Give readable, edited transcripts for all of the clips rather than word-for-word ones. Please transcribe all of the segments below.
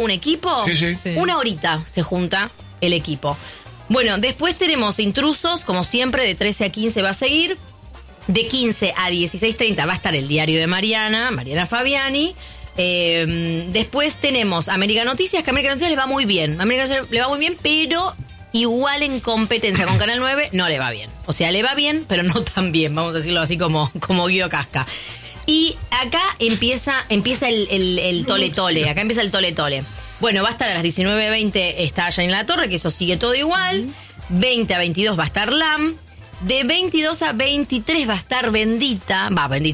un equipo? Sí. Una horita se junta el equipo. Bueno, después tenemos Intrusos, como siempre, de 13 a 15 va a seguir. De 15 a 16:30 va a estar el diario de Mariana Fabiani. Después tenemos América Noticias, que a América Noticias le va muy bien. América Noticias le va muy bien, pero igual en competencia con Canal 9 no le va bien. O sea, le va bien, pero no tan bien, vamos a decirlo así como Guido Casca. Y acá empieza el tole-tole. Acá empieza el tole-tole. Bueno, va a estar a las 19:20 está Janina La Torre, que eso sigue todo igual. 20 a 22 va a estar LAM. De 22 a 23 va a estar Bendita.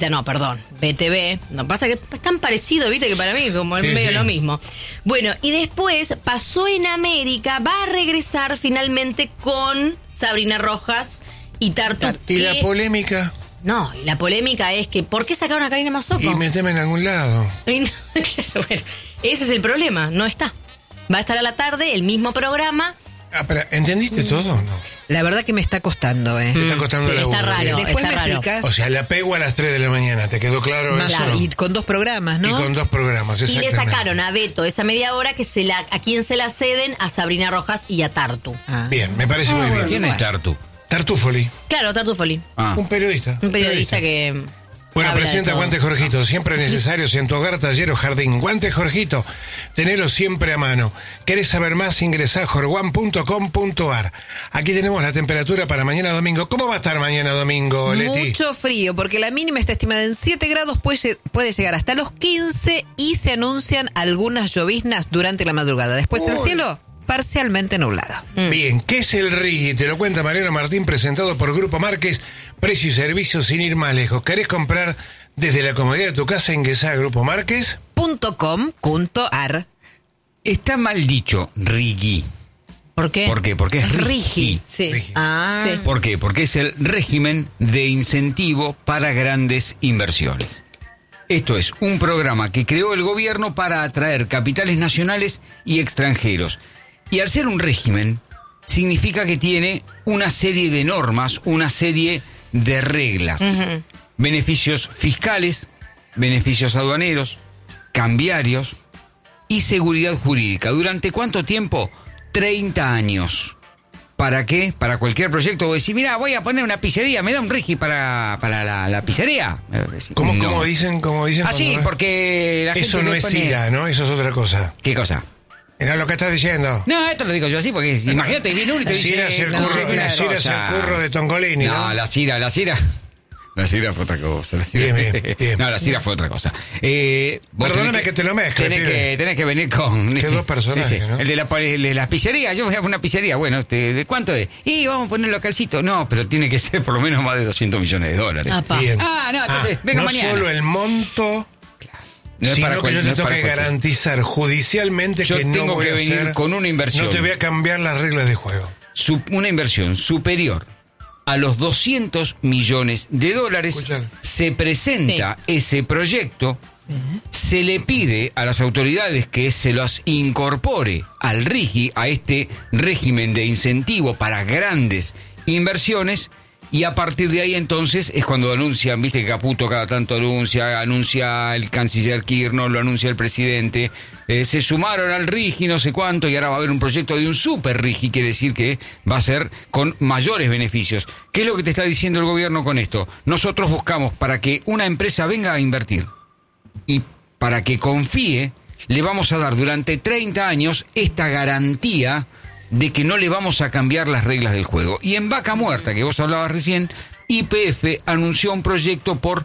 BTV. No pasa que es tan parecido, viste, que para mí como es medio lo mismo. Bueno, y después Pasó en América. Va a regresar finalmente con Sabrina Rojas y Tartu. ¿Y la polémica? No, y la polémica es que ¿por qué sacaron a Karina Mazzocco? Y meteme en algún lado. Claro, bueno, ese es el problema, no está. Va a estar a la tarde, el mismo programa. Pero ¿entendiste todo o no? La verdad que me está costando, Me está costando la está raro. Después está me raro. explicas. O sea, la pego a las 3 de la mañana, ¿te quedó claro Más eso? y con 2 programas, ¿no? Y con 2 programas, Y exactamente. le sacaron a Beto esa media hora que a quien se la ceden a Sabrina Rojas y a Tartu. Bien, me parece muy bien. ¿Quién es Tartu? Tartufoli, Claro, Tartu Foli. un periodista. Un periodista que... Bueno, habla de presenta todo. Guantes Jorgito, siempre necesarios en tu hogar, taller o jardín. Guantes Jorgito, tenelo siempre a mano. ¿Querés saber más? Ingresá a jorguan.com.ar. Aquí tenemos la temperatura para mañana domingo. ¿Cómo va a estar mañana domingo, Leti? Mucho frío, porque la mínima está estimada en 7 grados, puede llegar hasta los 15 y se anuncian algunas lloviznas durante la madrugada. Después el cielo parcialmente nublado. Bien, ¿qué es el RIGI? Te lo cuenta Mariano Martín, presentado por Grupo Márquez. Precio y servicio sin ir más lejos. ¿Querés comprar desde la comodidad de tu casa? Ingresá a Grupo Márquez. .com.ar. Está mal dicho, RIGI. ¿Por qué? ¿Por qué? Porque es Rigi. Sí. Rigi. Ah. Sí. ¿Por qué? Porque es el régimen de incentivo para grandes inversiones. Esto es un programa que creó el gobierno para atraer capitales nacionales y extranjeros. Y al ser un régimen, significa que tiene una serie de normas, una serie de reglas. Uh-huh. Beneficios fiscales, beneficios aduaneros, cambiarios y seguridad jurídica. ¿Durante cuánto tiempo? 30 años. ¿Para qué? Para cualquier proyecto. Vos decís, mira, voy a poner una pizzería, ¿me da un rigi para la pizzería? ¿Cómo No. dicen? Ah, sí, cuando- porque la Eso gente no le es pone- ira, ¿no? Eso es otra cosa. ¿Qué cosa? Era lo que estás diciendo. No, esto lo digo yo así, porque imagínate, viene uno y te dice... Cira es el no, curro, otra la Cira es el cosa. curro de Tongolini, ¿no? No, la Cira. La Cira fue otra cosa. La Cira, Bien. No, la Cira fue otra cosa. Vos Perdóname tenés que te lo mezcle, pibe. tenés que venir con... Qué dos personajes, ¿no? El de la pizzería, yo voy a poner una pizzería. Bueno, ¿de cuánto es? Y vamos a poner localcito. No, pero tiene que ser por lo menos más de $200 millones. Apa. Bien. Ah, no, entonces, venga no mañana. solo el monto, No es sino para que cual- yo no te es tengo para que cualquiera. garantizar judicialmente Yo que no tengo voy que a venir hacer- con una inversión. No te voy a cambiar las reglas de juego. Una inversión superior a los $200 millones. Escuchalo. Se presenta ese proyecto, se le pide a las autoridades que se los incorpore al RIGI, a este régimen de incentivo para grandes inversiones, y a partir de ahí entonces es cuando anuncian, viste que Caputo cada tanto anuncia el canciller Kirchner, lo anuncia el presidente, se sumaron al RIGI no sé cuánto, y ahora va a haber un proyecto de un super RIGI, quiere decir que va a ser con mayores beneficios. ¿Qué es lo que te está diciendo el gobierno con esto? Nosotros buscamos para que una empresa venga a invertir y para que confíe, le vamos a dar durante 30 años esta garantía de que no le vamos a cambiar las reglas del juego. Y en Vaca Muerta, que vos hablabas recién, YPF anunció un proyecto por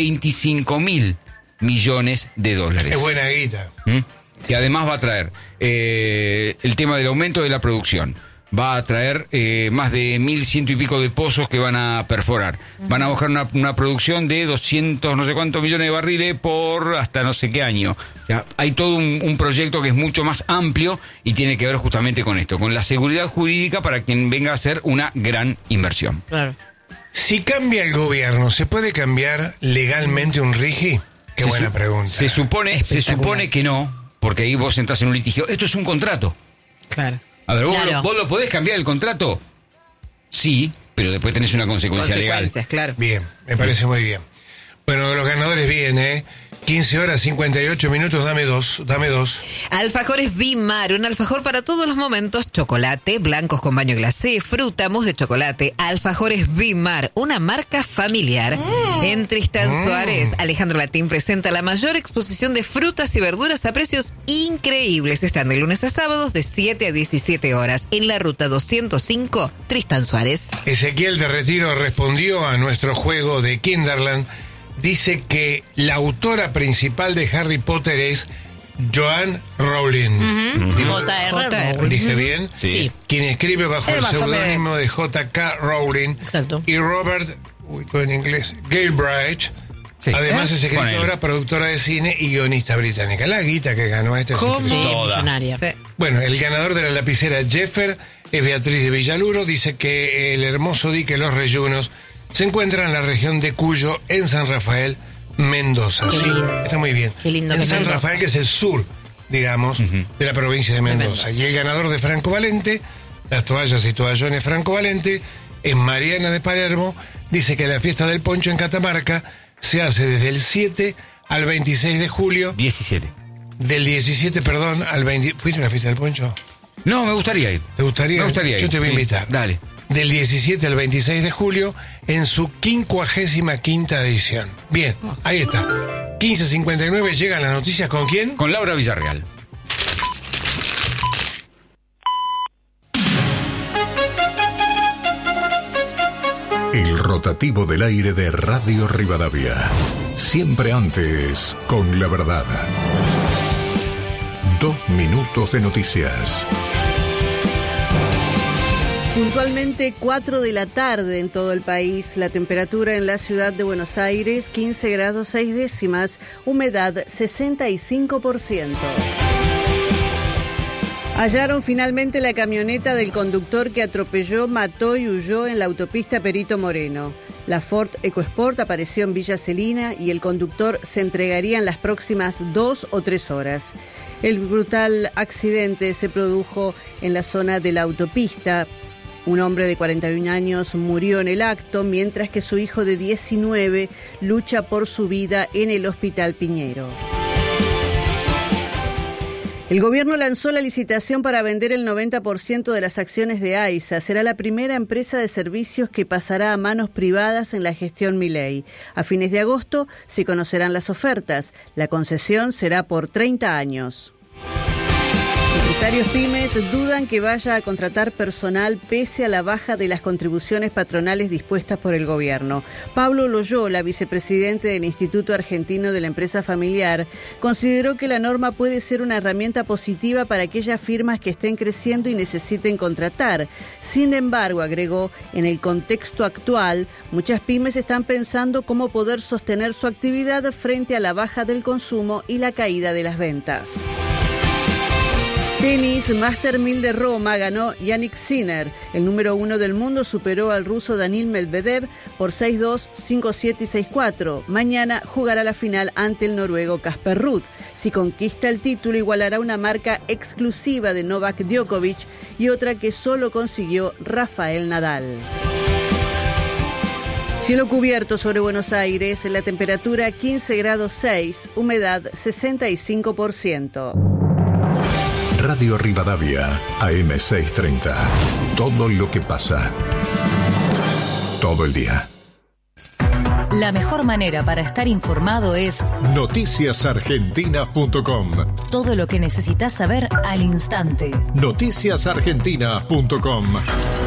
$25.000 millones. Es buena guita. Que además va a traer el tema del aumento de la producción. Va a traer más de 1.100 y pico de pozos que van a perforar. Van a bajar una producción de 200 no sé cuántos millones de barriles por hasta no sé qué año. O sea, hay todo un proyecto que es mucho más amplio y tiene que ver justamente con esto, con la seguridad jurídica para quien venga a hacer una gran inversión. Claro. Si cambia el gobierno, ¿se puede cambiar legalmente un RIGI? Qué buena pregunta. Se supone que no, porque ahí vos entras en un litigio. Esto es un contrato. Claro. A ver, Claro. ¿vos lo podés cambiar el contrato? Sí, pero después tenés una consecuencia legal. Consecuencias, claro. Bien, me parece muy bien. Bueno, los ganadores bien, ¿eh? 15 horas 58 minutos, dame dos. Alfajores Bimar, un alfajor para todos los momentos, chocolate, blancos con baño glacé, fruta, mousse de chocolate. Alfajores Bimar, una marca familiar. En Tristán Suárez, Alejandro Latín presenta la mayor exposición de frutas y verduras a precios increíbles. Están de lunes a sábados de 7 a 17 horas en la ruta 205, Tristán Suárez. Ezequiel de Retiro respondió a nuestro juego de Kinderland. Dice que la autora principal de Harry Potter es Joanne Rowling. J.R. Rowling. ¿Dije bien? Sí. Quien escribe bajo el seudónimo de J.K. Rowling. Exacto. Y Robert, en inglés, Galbraith. Sí. Además es escritora, productora de cine y guionista británica. La guita que ganó este ¿Cómo? Sí, Toda. millonaria. Sí. Bueno, el ganador de la lapicera Jeffer es Beatriz de Villaluro. Dice que el hermoso dique Los Reyunos se encuentra en la región de Cuyo, en San Rafael, Mendoza. Qué Sí, lindo. está muy bien. Qué lindo En que es San Mendoza. Rafael, que es el sur, digamos, de la provincia de Mendoza. Y el ganador de Franco Valente, las toallas y toallones Franco Valente, es Mariana de Palermo. Dice que la fiesta del poncho en Catamarca se hace desde el 7 al 26 de julio. 17. Del 17, perdón, al 20... ¿Fuiste a la fiesta del poncho? No, me gustaría ir. ¿Te gustaría? Me gustaría ir. Yo te voy a Sí, invitar. Dale. Del 17 al 26 de julio en su 55ª edición. Bien, ahí está. 15:59 llegan las noticias. ¿Con quién? Con Laura Villarreal. El rotativo del aire de Radio Rivadavia. Siempre antes, con la verdad. 2 minutos de noticias. Puntualmente 4 de la tarde en todo el país, la temperatura en la ciudad de Buenos Aires 15 grados 6 décimas, humedad 65%. Hallaron finalmente la camioneta del conductor que atropelló, mató y huyó en la autopista Perito Moreno. La Ford EcoSport apareció en Villa Celina y el conductor se entregaría en las próximas 2 o 3 horas. El brutal accidente se produjo en la zona de la autopista. Un hombre de 41 años murió en el acto, mientras que su hijo de 19 lucha por su vida en el Hospital Piñero. El gobierno lanzó la licitación para vender el 90% de las acciones de AISA. Será la primera empresa de servicios que pasará a manos privadas en la gestión Milei. A fines de agosto se conocerán las ofertas. La concesión será por 30 años. Empresarios pymes dudan que vaya a contratar personal pese a la baja de las contribuciones patronales dispuestas por el gobierno. Pablo Loyola, vicepresidente del Instituto Argentino de la Empresa Familiar, consideró que la norma puede ser una herramienta positiva para aquellas firmas que estén creciendo y necesiten contratar. Sin embargo, agregó, en el contexto actual, muchas pymes están pensando cómo poder sostener su actividad frente a la baja del consumo y la caída de las ventas. Tenis, Master 1000 de Roma, ganó Yannick Sinner. El número 1 del mundo superó al ruso Daniil Medvedev por 6-2, 5-7 y 6-4. Mañana jugará la final ante el noruego Casper Ruud. Si conquista el título, igualará una marca exclusiva de Novak Djokovic y otra que solo consiguió Rafael Nadal. Cielo cubierto sobre Buenos Aires, la temperatura 15 grados 6, humedad 65%. Radio Rivadavia, AM630. Todo lo que pasa. Todo el día. La mejor manera para estar informado es Noticiasargentina.com. todo lo que necesitas saber al instante. Noticiasargentina.com.